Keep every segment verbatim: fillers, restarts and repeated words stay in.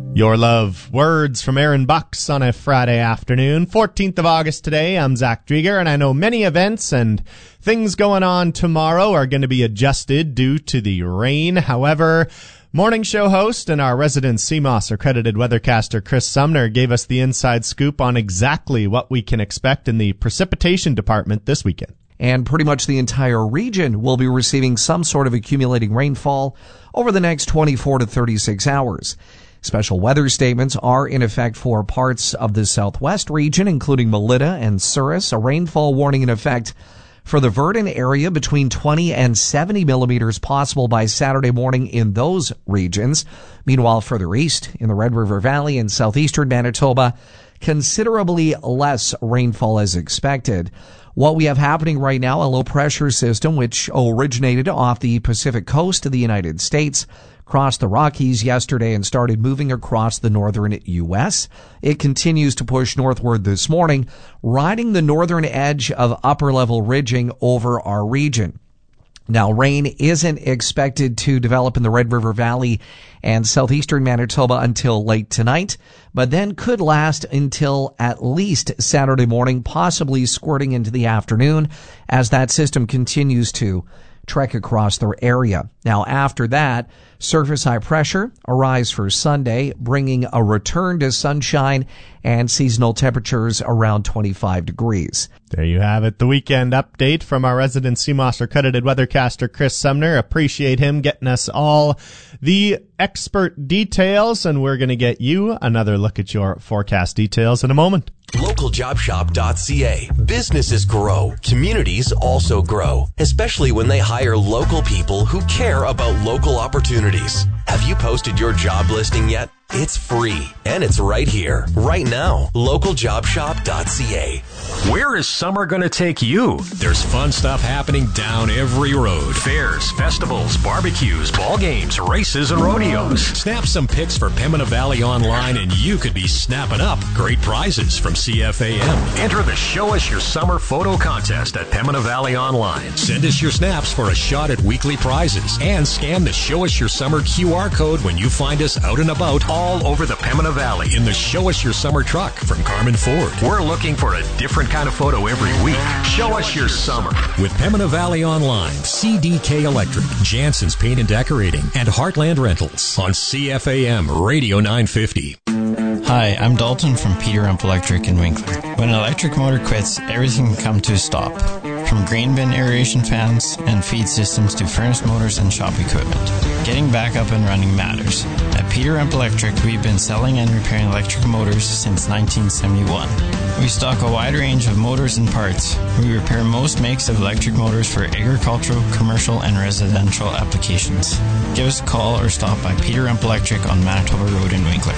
Your Love, words from Aaron Bucks on a Friday afternoon, fourteenth of August today. I'm Zach Drieger, and I know many events and things going on tomorrow are going to be adjusted due to the rain. However, morning show host and our resident C M O S accredited weathercaster Chris Sumner gave us the inside scoop on exactly what we can expect in the precipitation department this weekend. And pretty much the entire region will be receiving some sort of accumulating rainfall over the next twenty-four to thirty-six hours. Special weather statements are in effect for parts of the southwest region, including Melita and Souris. A rainfall warning in effect for the Verdon area, between twenty and seventy millimeters possible by Saturday morning in those regions. Meanwhile, further east in the Red River Valley and southeastern Manitoba, considerably less rainfall is expected. What we have happening right now, a low pressure system which originated off the Pacific coast of the United States, crossed the Rockies yesterday and started moving across the northern U S. It continues to push northward this morning, riding the northern edge of upper-level ridging over our region. Now, rain isn't expected to develop in the Red River Valley and southeastern Manitoba until late tonight, but then could last until at least Saturday morning, possibly squirting into the afternoon as that system continues to trek across the area. Now, after that, surface high pressure arrives for Sunday, bringing a return to sunshine and seasonal temperatures around twenty-five degrees. There you have it, the weekend update from our resident C M O S accredited weathercaster Chris Sumner. Appreciate him getting us all the expert details, and we're going to get you another look at your forecast details in a moment. local job shop dot c a. Businesses grow. Communities also grow, especially when they hire local people who care about local opportunities. Have you posted your job listing yet? It's free, and it's right here, right now. local job shop dot c a. Where is summer going to take you? There's fun stuff happening down every road. Fairs, festivals, barbecues, ball games, races, and rodeos. Snap some pics for Pembina Valley Online, and you could be snapping up great prizes from C F A M. Enter the Show Us Your Summer photo contest at Pembina Valley Online. Send us your snaps for a shot at weekly prizes, and scan the Show Us Your Summer Q R code when you find us out and about all over the Pembina Valley in the Show Us Your Summer truck from Carmen Ford. We're looking for a different kind of photo every week. Show us your summer. With Pembina Valley Online, C D K Electric, Jansen's Paint and Decorating, and Heartland Rentals on C F A M Radio nine fifty. Hi, I'm Dalton from Peter Rump Electric in Winkler. When an electric motor quits, everything can come to a stop. From grain bin aeration fans and feed systems to furnace motors and shop equipment. Getting back up and running matters. At Peter Rump Electric, we've been selling and repairing electric motors since nineteen seventy-one. We stock a wide range of motors and parts. We repair most makes of electric motors for agricultural, commercial, and residential applications. Give us a call or stop by Peter Rump Electric on Manitoba Road in Winkler.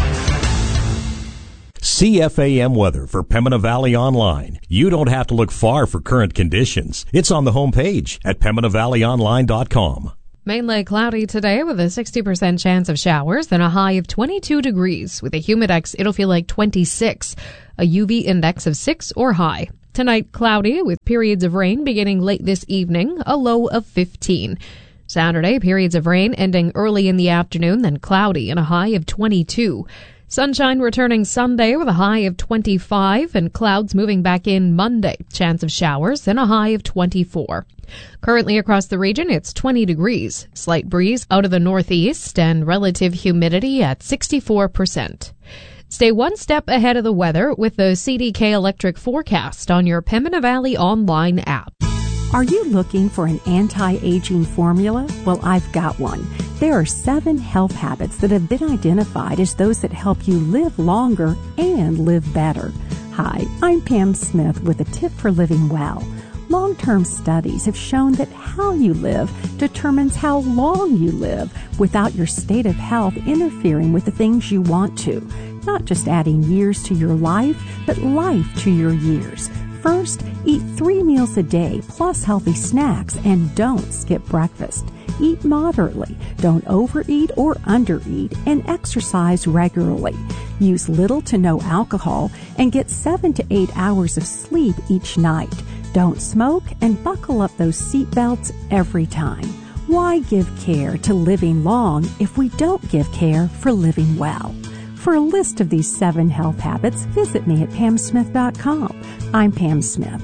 C F A M weather for Pembina Valley Online. You don't have to look far for current conditions. It's on the homepage at pembina valley online dot com. Mainly cloudy today with a sixty percent chance of showers, then a high of twenty-two degrees. With a humidex, it'll feel like twenty-six. A U V index of six or high. Tonight, cloudy with periods of rain beginning late this evening, a low of fifteen. Saturday, periods of rain ending early in the afternoon, then cloudy and a high of twenty-two. Sunshine returning Sunday with a high of twenty-five, and clouds moving back in Monday. Chance of showers and a high of twenty-four. Currently across the region, it's twenty degrees. Slight breeze out of the northeast and relative humidity at sixty-four percent. Stay one step ahead of the weather with the C D K Electric forecast on your Pembina Valley Online app. Are you looking for an anti-aging formula? Well, I've got one. There are seven health habits that have been identified as those that help you live longer and live better. Hi, I'm Pam Smith with a tip for living well. Long-term studies have shown that how you live determines how long you live without your state of health interfering with the things you want to. Not just adding years to your life, but life to your years. First, eat three meals a day plus healthy snacks and don't skip breakfast. Eat moderately, don't overeat or undereat, and exercise regularly. Use little to no alcohol and get seven to eight hours of sleep each night. Don't smoke and buckle up those seat belts every time. Why give care to living long if we don't give care for living well? For a list of these seven health habits, visit me at pam smith dot com. I'm Pam Smith.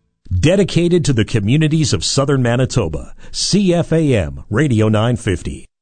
Dedicated to the communities of southern Manitoba, C F A M Radio nine fifty.